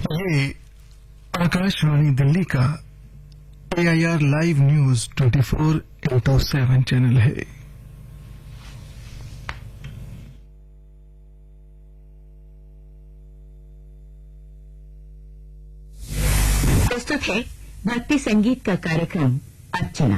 ये आकाशवाणी दिल्ली का AIR live news 24/7 channel है। प्रस्तुत है भक्ति संगीत का कार्यक्रम अर्चना।